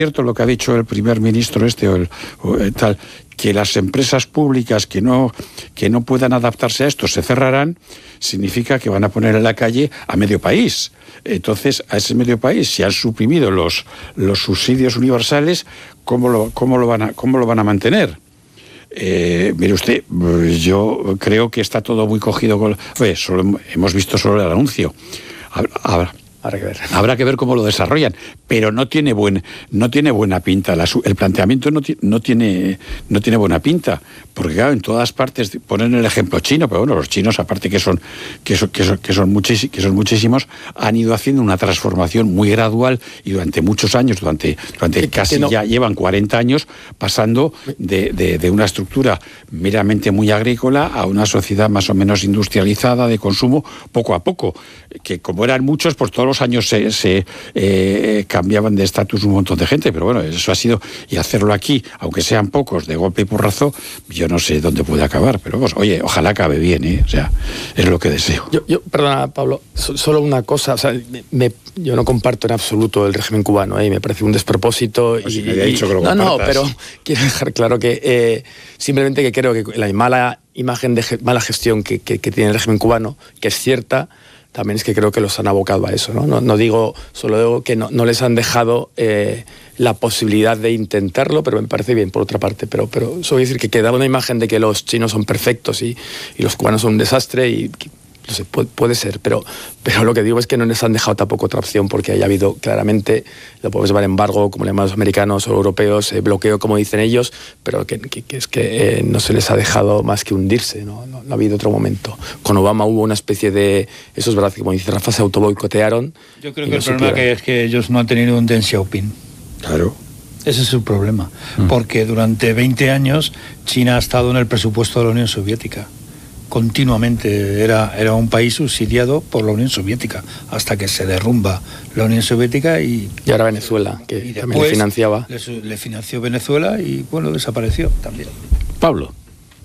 cierto lo que ha dicho el primer ministro tal, que las empresas públicas que no puedan adaptarse a esto se cerrarán, significa que van a poner en la calle a medio país. Entonces, a ese medio país, si han suprimido los subsidios universales, ¿cómo lo van a mantener? Mire usted, yo creo que está todo muy cogido con... hemos visto solo el anuncio. Habrá que ver cómo lo desarrollan, pero no tiene buena pinta. El planteamiento no tiene buena pinta, porque claro, en todas partes ponen el ejemplo chino, pero bueno, los chinos, aparte que son muchísimos, han ido haciendo una transformación muy gradual y durante muchos años, ya llevan 40 años pasando de una estructura meramente muy agrícola a una sociedad más o menos industrializada de consumo poco a poco, que como eran muchos, pues todos los años se cambiaban de estatus un montón de gente, pero bueno, eso ha sido, y hacerlo aquí, aunque sean pocos, de golpe y porrazo, yo no sé dónde puede acabar, pero pues, oye, ojalá acabe bien, o sea, es lo que deseo. Perdona, Pablo, solo una cosa, o sea, yo no comparto en absoluto el régimen cubano, y me parece un despropósito. Pues si me había dicho que lo compartas. No, pero quiero dejar claro que simplemente que creo que la mala imagen de mala gestión que tiene el régimen cubano, que es cierta, también es que creo que los han abocado a eso, ¿no? No digo, solo digo que no les han dejado la posibilidad de intentarlo, pero me parece bien por otra parte. Pero eso quiere decir que quedaba una imagen de que los chinos son perfectos y los cubanos son un desastre y no sé, puede ser, pero lo que digo es que no les han dejado tampoco otra opción, porque haya habido claramente, lo podemos llamar embargo, como le llaman los americanos o europeos, bloqueo, como dicen ellos, pero que es que no se les ha dejado más que hundirse, no ha habido otro momento. Con Obama hubo una especie de, eso es verdad, que como dice Rafa, se autoboicotearon. Yo creo que el problema es que ellos no han tenido un Deng Xiaoping. Claro. Ese es su problema, porque durante 20 años China ha estado en el presupuesto de la Unión Soviética. Continuamente era un país subsidiado por la Unión Soviética hasta que se derrumba la Unión Soviética y ahora Venezuela, que también le financiaba. Le financió Venezuela y bueno, desapareció también. Pablo.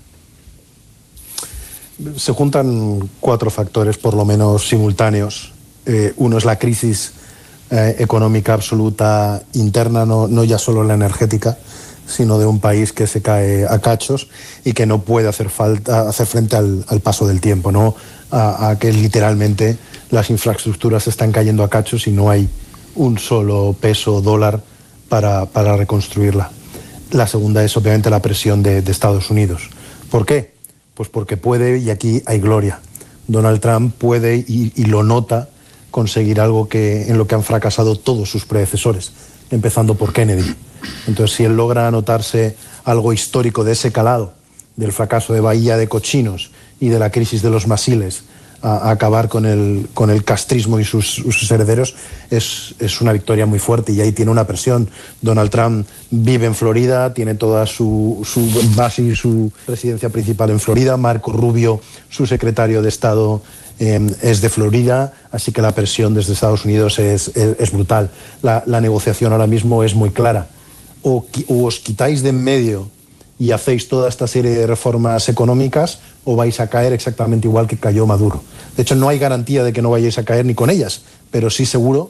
Se juntan 4 factores por lo menos simultáneos. Uno es la crisis económica absoluta interna, no ya solo la energética, sino de un país que se cae a cachos y que no puede hacer frente al paso del tiempo, ¿no? A que literalmente las infraestructuras están cayendo a cachos y no hay un solo peso dólar para reconstruirla. La segunda es obviamente la presión de Estados Unidos. ¿Por qué? Pues porque puede, y aquí hay gloria, Donald Trump puede y lo nota, conseguir algo en lo que han fracasado todos sus predecesores, empezando por Kennedy. Entonces, si él logra anotarse algo histórico de ese calado, del fracaso de Bahía de Cochinos y de la crisis de los masiles, a acabar con el castrismo y sus herederos, es una victoria muy fuerte, y ahí tiene una presión. Donald Trump vive en Florida, tiene toda su base y su residencia principal en Florida. Marco Rubio, su secretario de Estado, es de Florida, así que la presión desde Estados Unidos es brutal. La negociación ahora mismo es muy clara. O os quitáis de en medio y hacéis toda esta serie de reformas económicas, o vais a caer exactamente igual que cayó Maduro. De hecho, no hay garantía de que no vayáis a caer ni con ellas, pero sí seguro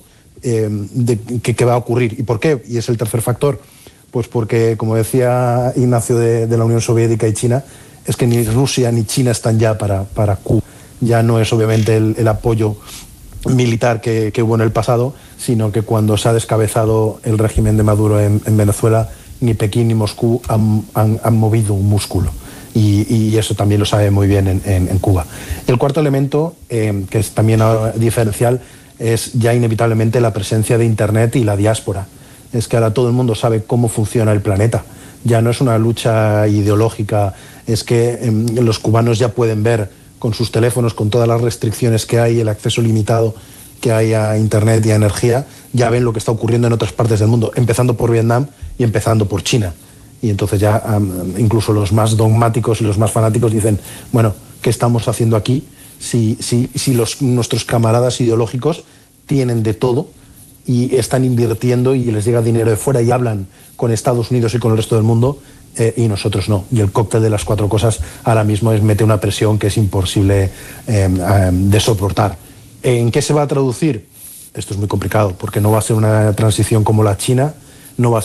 de que va a ocurrir. ¿Y por qué? Y es el tercer factor. Pues porque, como decía Ignacio de la Unión Soviética y China, es que ni Rusia ni China están ya para Cuba. Ya no es obviamente el apoyo militar que hubo en el pasado, sino que cuando se ha descabezado el régimen de Maduro en Venezuela, ni Pekín ni Moscú han movido un músculo. Y eso también lo sabe muy bien en Cuba. El cuarto elemento, que es también diferencial, es ya inevitablemente la presencia de Internet y la diáspora. Es que ahora todo el mundo sabe cómo funciona el planeta. Ya no es una lucha ideológica, es que los cubanos ya pueden ver con sus teléfonos, con todas las restricciones que hay, el acceso limitado que hay a Internet y a energía, ya ven lo que está ocurriendo en otras partes del mundo, empezando por Vietnam y empezando por China. Y entonces ya incluso los más dogmáticos y los más fanáticos dicen, bueno, ¿qué estamos haciendo aquí si nuestros camaradas ideológicos tienen de todo y están invirtiendo y les llega dinero de fuera y hablan con Estados Unidos y con el resto del mundo, y nosotros no? Y el cóctel de las 4 cosas ahora mismo mete una presión que es imposible de soportar. ¿En qué se va a traducir? Esto es muy complicado, porque no va a ser una transición como la China, no va a